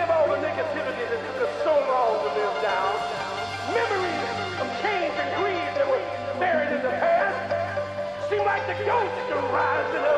relive all the negativity that took us so long to live down. Memories of change and grief that were buried in the past seem like the ghosts are rising up.